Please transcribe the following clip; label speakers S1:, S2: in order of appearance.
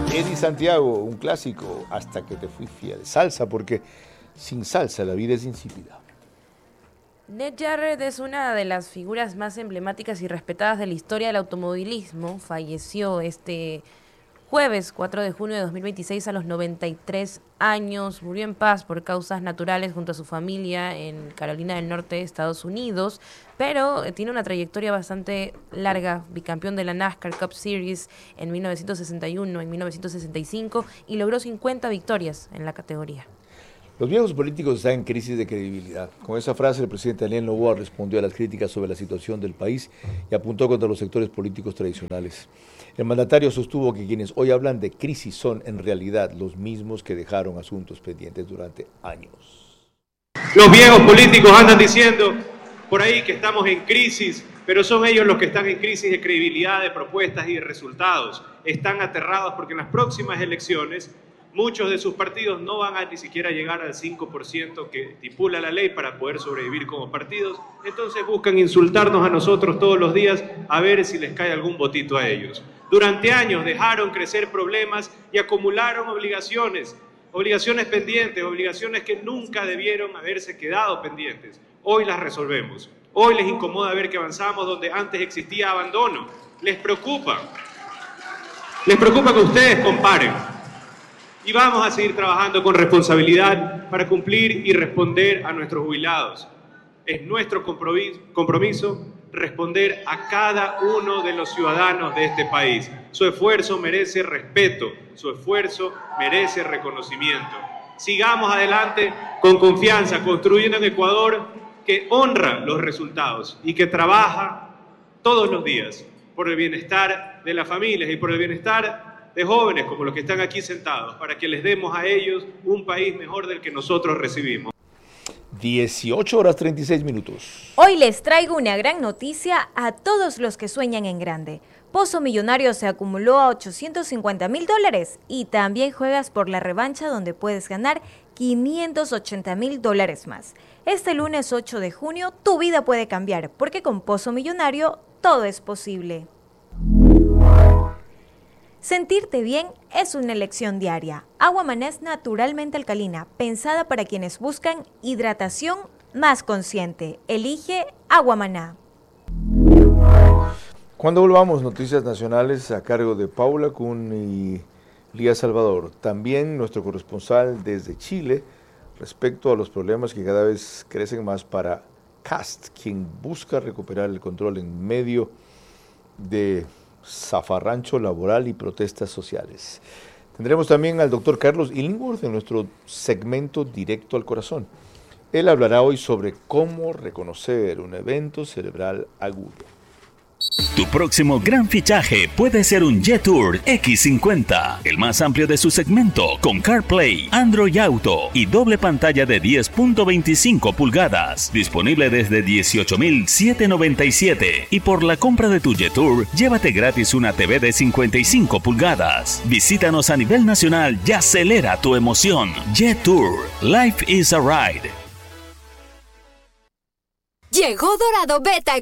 S1: Eddie Santiago, un clásico, Hasta que te fui fiel. Salsa, porque sin salsa la vida es insípida.
S2: Ned Jarrett es una de las figuras más emblemáticas y respetadas de la historia del automovilismo. Falleció este jueves 4 de junio de 2026 a los 93 años. Murió en paz por causas naturales junto a su familia en Carolina del Norte, Estados Unidos. Pero tiene una trayectoria bastante larga, bicampeón de la NASCAR Cup Series en 1961, en 1965 y logró 50 victorias en la categoría.
S1: Los viejos políticos están en crisis de credibilidad. Con esa frase, el presidente Alain Noboa respondió a las críticas sobre la situación del país y apuntó contra los sectores políticos tradicionales. El mandatario sostuvo que quienes hoy hablan de crisis son, en realidad, los mismos que dejaron asuntos pendientes durante años.
S3: Los viejos políticos andan diciendo por ahí que estamos en crisis, pero son ellos los que están en crisis de credibilidad, de propuestas y de resultados. Están aterrados porque en las próximas elecciones muchos de sus partidos no van a ni siquiera llegar al 5% que estipula la ley para poder sobrevivir como partidos. Entonces buscan insultarnos a nosotros todos los días a ver si les cae algún votito a ellos. Durante años dejaron crecer problemas y acumularon obligaciones pendientes, obligaciones que nunca debieron haberse quedado pendientes. Hoy las resolvemos. Hoy les incomoda ver que avanzamos donde antes existía abandono. Les preocupa que ustedes comparen. Y vamos a seguir trabajando con responsabilidad para cumplir y responder a nuestros jubilados. Es nuestro compromiso responder a cada uno de los ciudadanos de este país. Su esfuerzo merece respeto, su esfuerzo merece reconocimiento. Sigamos adelante con confianza, construyendo un Ecuador que honra los resultados y que trabaja todos los días por el bienestar de las familias y por el bienestar de jóvenes como los que están aquí sentados, para que les demos a ellos un país mejor del que nosotros recibimos.
S1: 18:36.
S4: Hoy les traigo una gran noticia a todos los que sueñan en grande. Pozo Millonario se acumuló a $850,000 y también juegas por la revancha donde puedes ganar $580,000 más. Este lunes 8 de junio tu vida puede cambiar porque con Pozo Millonario todo es posible. Sentirte bien es una elección diaria. Agua Maná es naturalmente alcalina, pensada para quienes buscan hidratación más consciente. Elige Agua Maná.
S1: Cuando volvamos, noticias nacionales a cargo de Paula Kuhn y Lía Salvador. También nuestro corresponsal desde Chile respecto a los problemas que cada vez crecen más para CAST, quien busca recuperar el control en medio de zafarrancho laboral y protestas sociales. Tendremos también al doctor Carlos Illingworth en nuestro segmento Directo al Corazón. Él hablará hoy sobre cómo reconocer un evento cerebral agudo.
S5: Tu próximo gran fichaje puede ser un Jetour X50, el más amplio de su segmento, con CarPlay, Android Auto y doble pantalla de 10.25 pulgadas, disponible desde $18,797. Y por la compra de tu Jetour, llévate gratis una TV de 55 pulgadas. Visítanos a nivel nacional y acelera tu emoción. Jetour, Life is a Ride.
S6: Llegó Dorado Beta